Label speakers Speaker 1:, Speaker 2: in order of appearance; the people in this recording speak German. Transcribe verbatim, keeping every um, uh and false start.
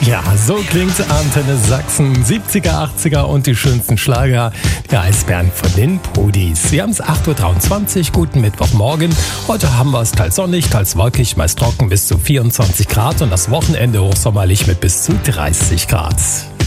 Speaker 1: Ja, so klingt Antenne Sachsen. siebziger, achtziger und die schönsten Schlager. Die Eisbären von den Pudis. Wir haben es acht Uhr dreiundzwanzig. Guten Mittwochmorgen. Heute haben wir es teils sonnig, teils wolkig, meist trocken bis zu vierundzwanzig Grad und das Wochenende hochsommerlich mit bis zu dreißig Grad.